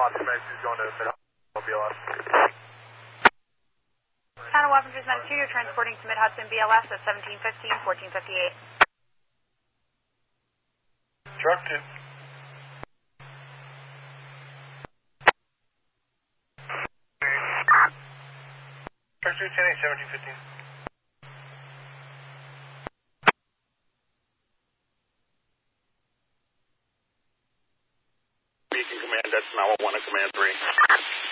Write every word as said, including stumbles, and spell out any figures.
Austin Macy's going to Mid-Hudson B L S. Town of Wappingers Med two, you're transporting to Mid-Hudson B L S at seventeen fifteen, fourteen fifty-eight. Truck two. Truck two, ten eight, seventeen fifteen. Beacon Command, that's now one at Command three.